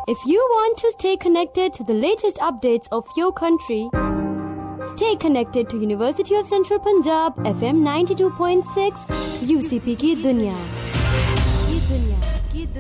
If you want to stay connected to the latest updates of your country, stay connected to University of Central Punjab FM 92.6 UCP की दुनिया।